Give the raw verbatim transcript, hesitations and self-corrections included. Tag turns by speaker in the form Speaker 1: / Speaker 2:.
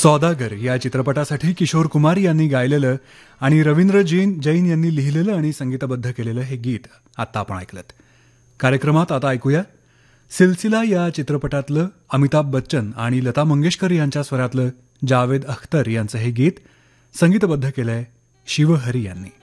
Speaker 1: सौदागर या चित्रपटासाठी किशोर कुमार यांनी गायलेलं आणि रवींद्र जैन जैन यांनी लिहिलेलं आणि संगीतबद्ध केलेलं हे गीत आत्ता आपण ऐकलं. कार्यक्रमात आता ऐकूया सिलसिला या चित्रपटातलं अमिताभ बच्चन आणि लता मंगेशकर यांच्या स्वरातलं जावेद अख्तर यांचं हे गीत संगीतबद्ध केलंय शिवहरी यांनी.